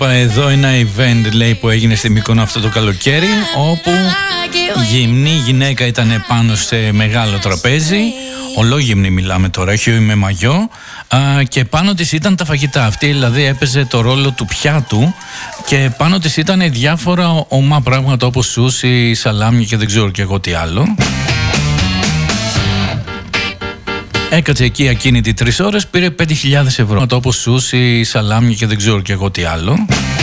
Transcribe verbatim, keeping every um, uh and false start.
Εδώ ένα event, λέει, που έγινε στη Μύκονο αυτό το καλοκαίρι, όπου γυμνή γυναίκα ήταν πάνω σε μεγάλο τραπέζι. Ολόγυμνη μιλάμε τώρα, όχι με μαγιό, α, και πάνω της ήταν τα φαγητά. Αυτή δηλαδή έπαιζε το ρόλο του πιάτου και πάνω της ήταν διάφορα ομά πράγματα όπως σούσι, σαλάμι και δεν ξέρω και εγώ τι άλλο. Έκατσε εκεί ακίνητη τρεις ώρες, πήρε πέντε χιλιάδες ευρώ. Όπως σούσι, σαλάμι και δεν ξέρω και εγώ τι άλλο.